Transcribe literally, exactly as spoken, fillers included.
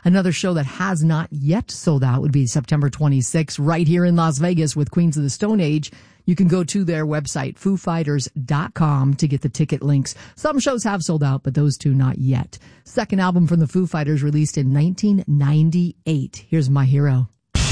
Another show that has not yet sold out would be September twenty-sixth, right here in Las Vegas with Queens of the Stone Age. You can go to their website, foo fighters dot com, to get the ticket links. Some shows have sold out, but those two not yet. Second album from the Foo Fighters released in nineteen ninety-eight. Here's My Hero.